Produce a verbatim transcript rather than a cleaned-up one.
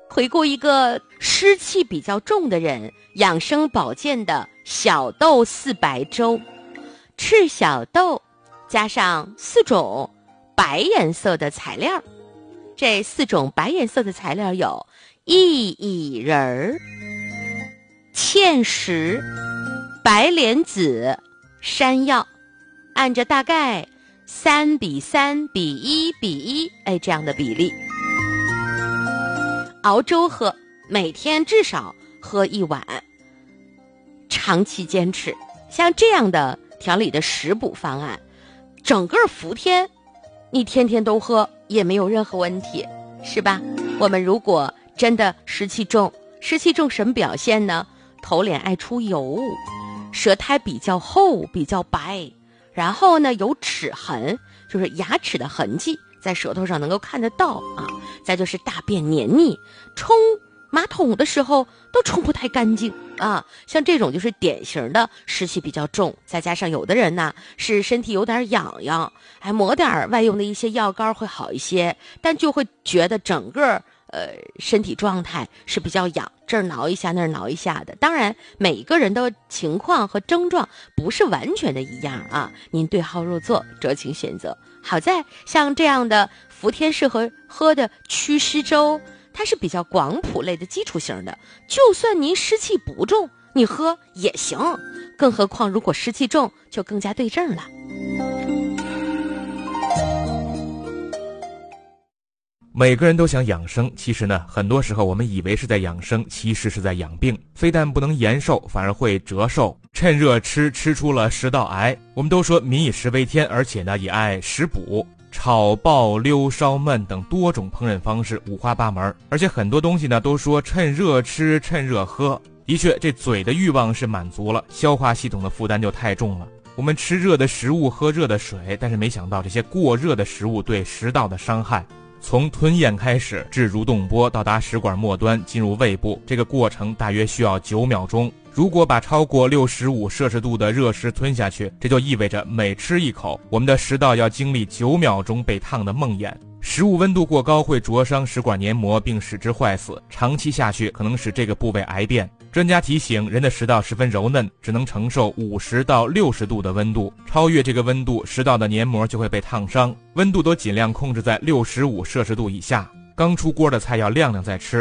回顾一个湿气比较重的人养生保健的小豆四白粥。赤小豆加上四种白颜色的材料，这四种白颜色的材料有薏苡仁儿、芡实、白莲子、山药，按着大概三比三比一比一，哎，这样的比例熬粥喝，每天至少喝一碗，长期坚持。像这样的调理的食补方案，整个伏天你天天都喝也没有任何问题，是吧？我们如果真的湿气重，湿气重什么表现呢？头脸爱出油，舌苔比较厚比较白，然后呢有齿痕，就是牙齿的痕迹在舌头上能够看得到啊。再就是大便黏腻，冲马桶的时候都冲不太干净啊。像这种就是典型的湿气比较重，再加上有的人呢是身体有点痒痒，还抹点外用的一些药膏会好一些，但就会觉得整个呃身体状态是比较痒，这儿挠一下那儿挠一下的。当然每一个人的情况和症状不是完全的一样啊，您对号入座，酌情选择。好在像这样的伏天适合喝的祛湿粥，它是比较广谱类的基础型的，就算您湿气不重你喝也行，更何况如果湿气重就更加对症了。 每个人都想养生，其实呢，很多时候我们以为是在养生，其实是在养病。非但不能延寿，反而会折寿。趁热吃，吃出了食道癌。我们都说民以食为天，而且呢，也爱食补。炒爆溜烧焖等多种烹饪方式五花八门，而且很多东西呢都说趁热吃趁热喝。的确，这嘴的欲望是满足了，消化系统的负担就太重了。我们吃热的食物，喝热的水，但是没想到这些过热的食物对食道的伤害，从吞咽开始至蠕动波到达食管末端进入胃部，这个过程大约需要九秒钟。如果把超过六十五摄氏度的热食吞下去，这就意味着每吃一口，我们的食道要经历九秒钟被烫的梦魇。食物温度过高会灼伤食管黏膜并使之坏死，长期下去可能使这个部位癌变。专家提醒，人的食道十分柔嫩，只能承受五十到六十度的温度，超越这个温度，食道的黏膜就会被烫伤。温度都尽量控制在六十五摄氏度以下。刚出锅的菜要晾晾再吃，